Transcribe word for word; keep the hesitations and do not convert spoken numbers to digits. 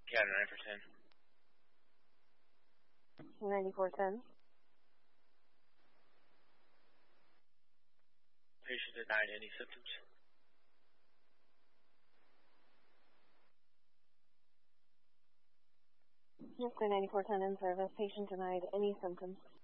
Yeah, nine for ten. ninety-four ten. Patient denied any symptoms. Houston ninety-four ten in service. Patient denied any symptoms.